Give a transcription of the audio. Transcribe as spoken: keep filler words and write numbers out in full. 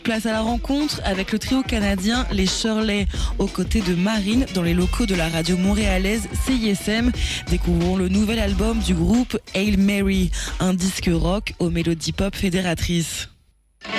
Place à la rencontre avec le trio canadien Les Shirley, aux côtés de Marine, dans les locaux de la radio montréalaise C I S M. Découvrons le nouvel album du groupe Hail Mary, un disque rock aux mélodies pop fédératrices.